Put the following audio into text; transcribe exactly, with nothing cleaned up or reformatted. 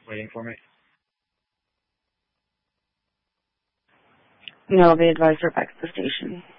waiting for me? No, they advised her back to the station.